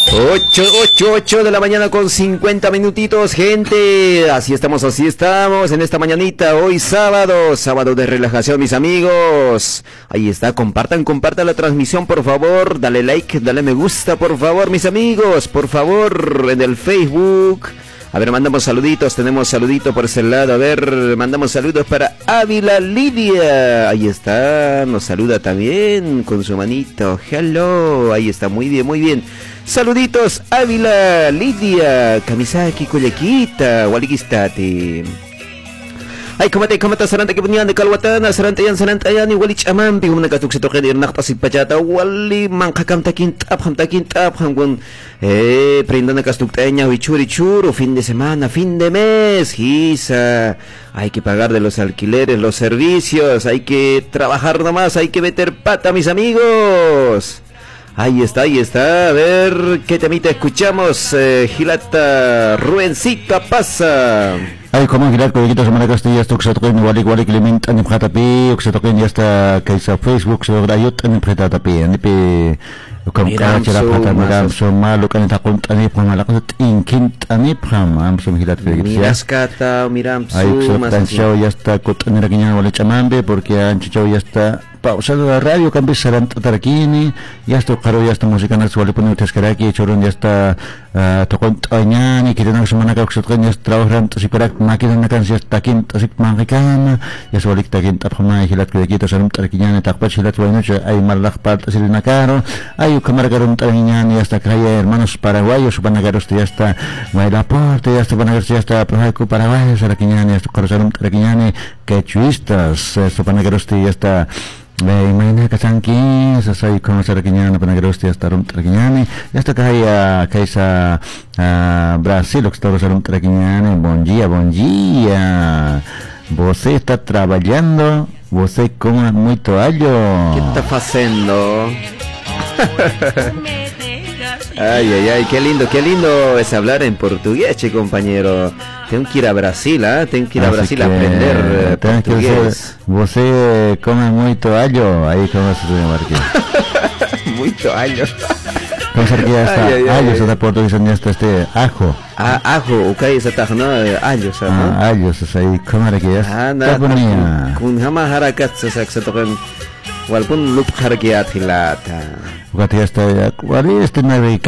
8 de la mañana con 50 minutitos, gente. Así estamos en esta mañanita. Hoy sábado de relajación, mis amigos. Ahí está, compartan la transmisión, por favor. Dale like, dale me gusta, por favor, mis amigos. Por favor, en el Facebook. A ver, mandamos saluditos, tenemos saludito por ese lado. A ver, mandamos saludos para Ávila Lidia. Ahí está, nos saluda también con su manito. Hello, ahí está, muy bien, muy bien. Saluditos, Ávila Lidia. Kamisaki Kulequita, Walikistati. Ay, kamata saranta que ponían de Calhuatana, sarantayan, igual chamampi, una catuk se toque de irnacta si pachata, wali, mancacam taquin tap, prendana castukteña, churu, fin de semana, fin de mes, gisa. Hay que pagar de los alquileres, los servicios, hay que trabajar nomás, hay que meter pata, mis amigos. Ahí está, a ver, ¿qué temita escuchamos? Gilata, Rubencita pasa. Ay, como girar coleguitos de Mara Castilla, esto que se toquen igual Clement, en Jatapi, o que se toquen ya está que hizo Facebook, se logra yo en Jatapi, en Epe, con Cachera, Miramso, Malo, Caneta, Contani, Pamala, Inquint, Anipram, Amsom Gilat, Mirascata, Miramso, Masanchao ya está con la Guinea o Lechamambe, porque Anchichao ya está pausado la radio, cambié Saranta Tarakini, ya está Caro, ya está música nacional, pone Tescaraki, Chorón ya está tocando Añani, que tenemos semana que se toquen ya está trabajando, si para máquina na canción está quinta así mangikana ya solik ta quinta phama hilat que quito sarum tarkiñane takpach hilat bueno hay malak parta silina caro hay kamar garum tarkiñane ya está calle hermanos paraguayos panagaros ya está Mailaporte ya está panagaros ya está projaco paraguayos tarkiñane ya está sarum tarkiñane que chuistas panagaros ya está imagina kacangki sesuai con sarakiñana panagaros ya está rum tarkiñane ya está kaya kaisa Brasil, o que está sarum tarkiñane bom dia. Você está trabalhando, você come muito alho. ¿Qué está haciendo? Ay, qué lindo es hablar en portugués, che, compañero. Tengo que ir a Brasil, tengo que ir a Brasil a aprender portugués. Você come muito alho, ahí como se llama. Muito alho. Pensar que ya está alho, se da portugués ya está ajo. Ajo, okay, esa está no alho, ¿no? Alho, ahí como que ya está ponía. Kun hama harakat se tocan walpun lup harakiat hilata. Wakati ya está, wali este